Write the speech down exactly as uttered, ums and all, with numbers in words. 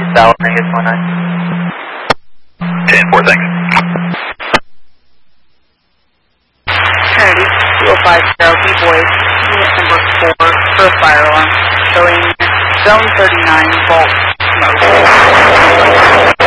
South, negative one nine. ten four, thanks. Trinity, two oh five zero, B-Boys, unit number four, for a fire alarm, showing zone thirty-nine, vault, smoke.